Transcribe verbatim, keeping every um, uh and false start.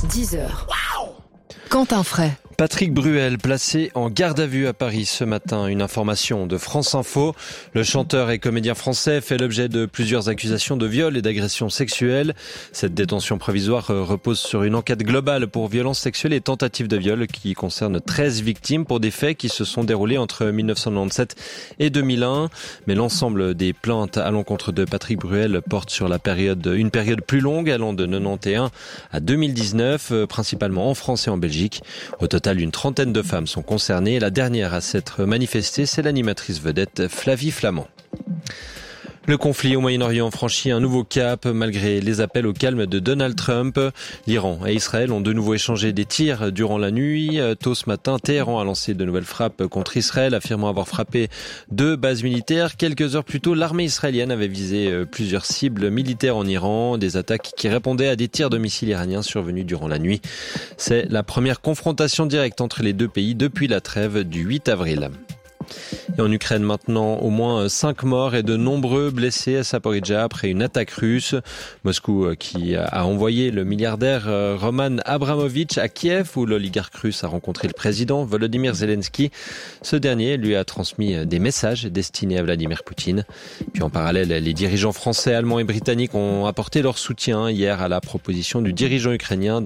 dix heures. Quentin Fray. Patrick Bruel, placé en garde à vue à Paris ce matin. Une information de France Info. Le chanteur et comédien français fait l'objet de plusieurs accusations de viol et d'agression sexuelle. Cette détention provisoire repose sur une enquête globale pour violences sexuelles et tentatives de viol qui concerne treize victimes pour des faits qui se sont déroulés entre dix-neuf cent quatre-vingt-dix-sept et deux mille un. Mais l'ensemble des plaintes à l'encontre de Patrick Bruel portent sur la période, une période plus longue allant de quatre-vingt-onze à deux mille dix-neuf, principalement en France et en Belgique. Au total, une trentaine de femmes sont concernées. La dernière à s'être manifestée, c'est l'animatrice vedette Flavie Flament. Le conflit au Moyen-Orient franchit un nouveau cap malgré les appels au calme de Donald Trump. L'Iran et Israël ont de nouveau échangé des tirs durant la nuit. Tôt ce matin, Téhéran a lancé de nouvelles frappes contre Israël, affirmant avoir frappé deux bases militaires. Quelques heures plus tôt, l'armée israélienne avait visé plusieurs cibles militaires en Iran, des attaques qui répondaient à des tirs de missiles iraniens survenus durant la nuit. C'est la première confrontation directe entre les deux pays depuis la trêve du huit avril. Et en Ukraine maintenant, au moins cinq morts et de nombreux blessés à Zaporijjia après une attaque russe. Moscou qui a envoyé le milliardaire Roman Abramovich à Kiev où l'oligarque russe a rencontré le président Volodymyr Zelensky. Ce dernier lui a transmis des messages destinés à Vladimir Poutine. Puis en parallèle, les dirigeants français, allemands et britanniques ont apporté leur soutien hier à la proposition du dirigeant ukrainien